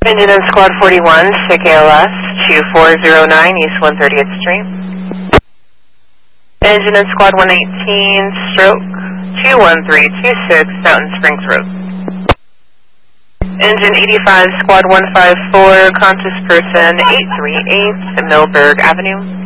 Engine in Squad 41, sick ALS, 2409 East 130th Street. Engine in Squad 118, stroke, 21326 Fountain Springs Road. Engine 85, Squad 154, conscious person, 838 Millburg Avenue.